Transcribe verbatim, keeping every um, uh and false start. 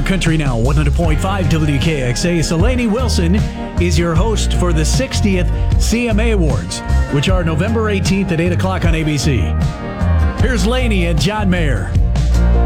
Country Now, one hundred point five W K X A. Selaney Wilson is your host for the sixtieth C M A Awards, which are November eighteenth at eight o'clock on A B C. Here's Laney and John Mayer.